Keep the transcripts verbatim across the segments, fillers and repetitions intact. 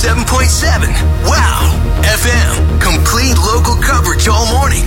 seven point seven. Wow! F M. Complete local coverage all morning.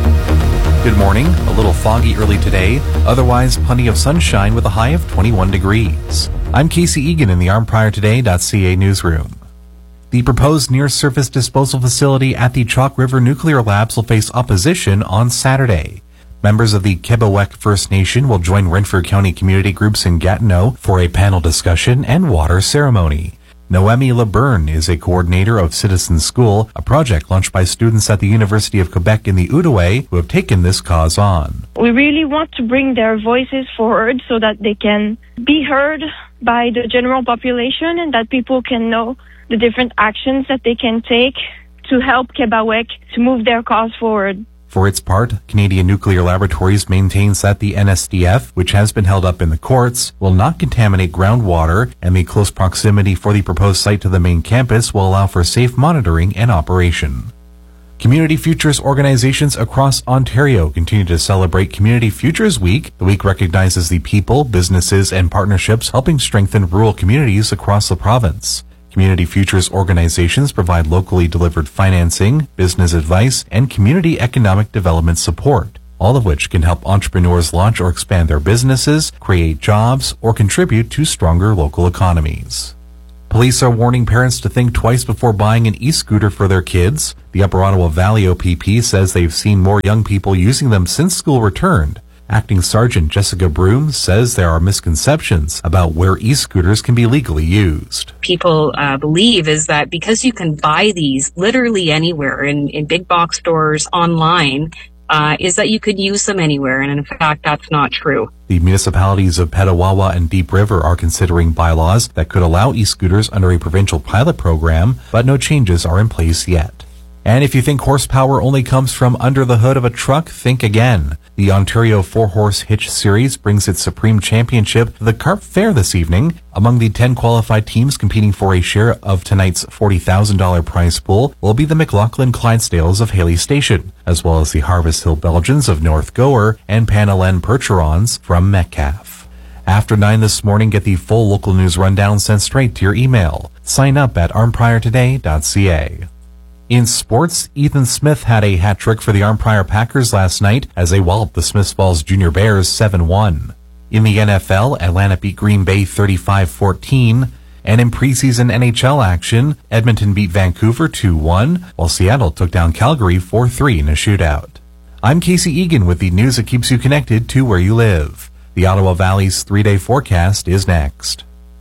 Good morning. A little foggy early today. Otherwise, plenty of sunshine with a high of twenty-one degrees. I'm Casey Egan in the arm prior today dot c a newsroom. The proposed near-surface disposal facility at the Chalk River Nuclear Labs will face opposition on Saturday. Members of the Kebewek First Nation will join Renfrew County community groups in Gatineau for a panel discussion and water ceremony. Noemi LeBurn is a coordinator of Citizen School, a project launched by students at the University of Quebec in the Outaouais who have taken this cause on. We really want to bring their voices forward so that they can be heard by the general population and that people can know the different actions that they can take to help Kebewek to move their cause forward. For its part, Canadian Nuclear Laboratories maintains that the N S D F, which has been held up in the courts, will not contaminate groundwater, and the close proximity for the proposed site to the main campus will allow for safe monitoring and operation. Community Futures organizations across Ontario continue to celebrate Community Futures Week. The week recognizes the people, businesses, and partnerships helping strengthen rural communities across the province. Community Futures organizations provide locally delivered financing, business advice, and community economic development support, all of which can help entrepreneurs launch or expand their businesses, create jobs, or contribute to stronger local economies. Police are warning parents to think twice before buying an e-scooter for their kids. The Upper Ottawa Valley O P P says they've seen more young people using them since school returned. Acting Sergeant Jessica Broom says there are misconceptions about where e-scooters can be legally used. People uh, believe is that because you can buy these literally anywhere in, in big box stores, online, uh, is that you could use them anywhere. And in fact, that's not true. The municipalities of Petawawa and Deep River are considering bylaws that could allow e-scooters under a provincial pilot program, but no changes are in place yet. And if you think horsepower only comes from under the hood of a truck, think again. The Ontario Four-Horse Hitch Series brings its Supreme Championship to the Carp Fair this evening. Among the ten qualified teams competing for a share of tonight's forty thousand dollars prize pool will be the McLaughlin Clydesdales of Haley Station, as well as the Harvest Hill Belgians of North Gower and Panalen Percherons from Metcalfe. After nine this morning, get the full local news rundown sent straight to your email. Sign up at arm prior today dot c a. In sports, Ethan Smith had a hat trick for the Arnprior Packers last night as they walloped the Smiths Falls Junior Bears seven one. In the N F L, Atlanta beat Green Bay thirty-five fourteen. And in preseason N H L action, Edmonton beat Vancouver two one, while Seattle took down Calgary four three in a shootout. I'm Casey Egan with the news that keeps you connected to where you live. The Ottawa Valley's three-day forecast is next.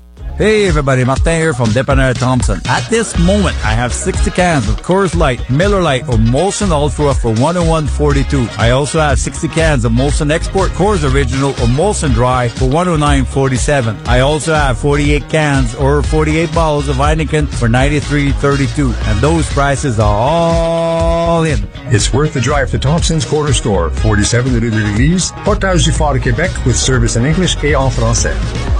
Hey everybody, Martin here from Dépanneur Thompson. At this moment, I have sixty cans of Coors Light, Miller Lite, or Molson Ultra for one oh one forty-two. I also have sixty cans of Molson Export Coors Original or Molson Dry for one oh nine forty-seven. I also have forty-eight cans or forty-eight bottles of Heineken for ninety-three thirty-two. And those prices are all in. It's worth the drive to Thompson's Corner Store, forty-seven Rue de l'Église, Portage du Fort, Québec, with service in English et en français.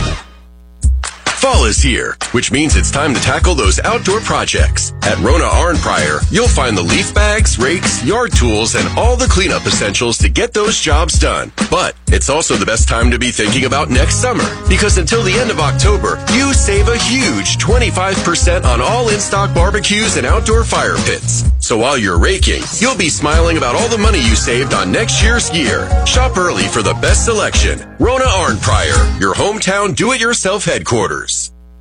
Fall is here, which means it's time to tackle those outdoor projects. At Rona Arnprior, you'll find the leaf bags, rakes, yard tools, and all the cleanup essentials to get those jobs done. But it's also the best time to be thinking about next summer, because until the end of October, you save a huge twenty-five percent on all in-stock barbecues and outdoor fire pits. So while you're raking, you'll be smiling about all the money you saved on next year's gear. Shop early for the best selection. Rona Arnprior, your hometown do-it-yourself headquarters.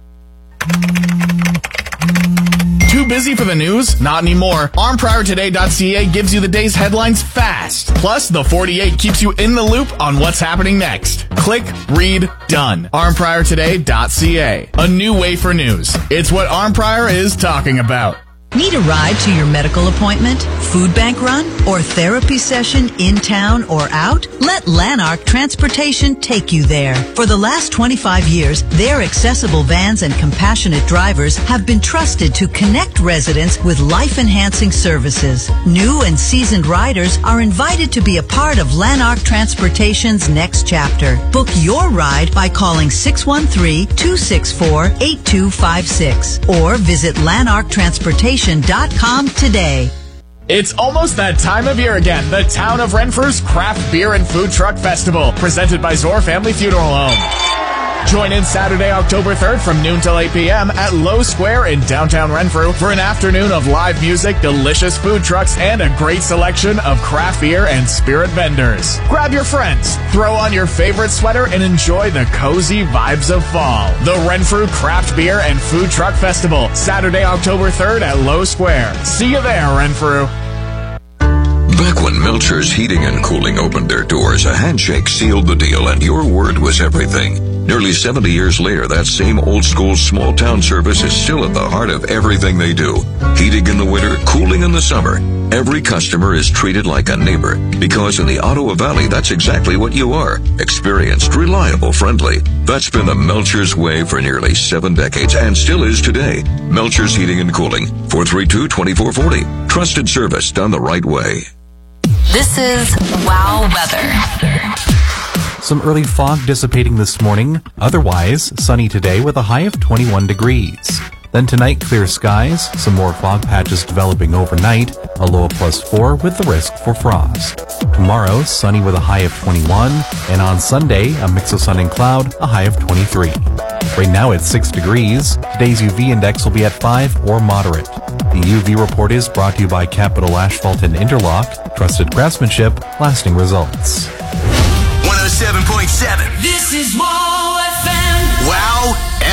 Too busy for the news? Not anymore. arm prior today dot c a gives you the day's headlines fast. Plus, the forty-eight keeps you in the loop on what's happening next. Click, read, done. arm prior today dot c a. A new way for news. It's what Arnprior is talking about. Need a ride to your medical appointment, food bank run, or therapy session in town or out? Let Lanark Transportation take you there. For the last twenty-five years, their accessible vans and compassionate drivers have been trusted to connect residents with life-enhancing services. New and seasoned riders are invited to be a part of Lanark Transportation's next chapter. Book your ride by calling six one three, two six four, eight two five six or visit lanark transportation dot com today. It's almost that time of year again. The Town of Renfrew's Craft Beer and Food Truck Festival, presented by Zor Family Funeral Home. Join in Saturday, October third from noon till eight p.m. at Low Square in downtown Renfrew for an afternoon of live music, delicious food trucks, and a great selection of craft beer and spirit vendors. Grab your friends, throw on your favorite sweater, and enjoy the cozy vibes of fall. The Renfrew Craft Beer and Food Truck Festival, Saturday, October third at Low Square. See you there, Renfrew. Back when Melcher's Heating and Cooling opened their doors, a handshake sealed the deal and your word was everything. Nearly seventy years later, that same old-school small-town service is still at the heart of everything they do. Heating in the winter, cooling in the summer. Every customer is treated like a neighbor because in the Ottawa Valley, that's exactly what you are. Experienced, reliable, friendly. That's been the Melcher's way for nearly seven decades and still is today. Melcher's Heating and Cooling, four three two, two four four zero. Trusted service done the right way. This is Wow Weather. Some early fog dissipating this morning. Otherwise, sunny today with a high of twenty-one degrees. Then tonight, clear skies, some more fog patches developing overnight, a low of plus four with the risk for frost. Tomorrow, sunny with a high of twenty-one, and on Sunday, a mix of sun and cloud, a high of twenty-three. Right now it's six degrees. Today's U V index will be at five or moderate. The U V report is brought to you by Capital Asphalt and Interlock, trusted craftsmanship, lasting results. one oh seven point seven. This is Wow F M. Wow